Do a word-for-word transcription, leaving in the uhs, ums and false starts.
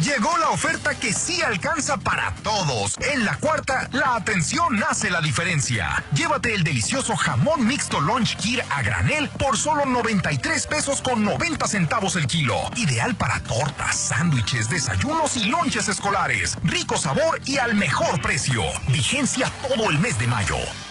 Llegó la oferta que sí alcanza para todos. En la cuarta, la atención hace la diferencia. Llévate el delicioso jamón mixto Lunch Kir a granel por solo noventa y tres pesos con noventa centavos el kilo. Ideal para tortas, sándwiches, desayunos y lonches escolares. Rico sabor y al mejor precio. Vigencia todo el mes de mayo.